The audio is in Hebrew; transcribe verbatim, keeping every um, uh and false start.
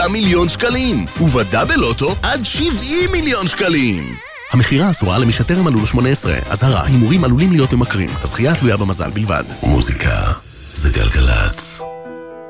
מיליון שקלים, ובדאבל לוטו עד שבעים מיליון שקלים. המחירה אסורה למי שטרם מלאו לו שמונה עשרה. אזהרה, הימורים עלולים להיות ממכרים. הזכייה תלויה במזל בלבד. מוזיקה זה גלגלצ.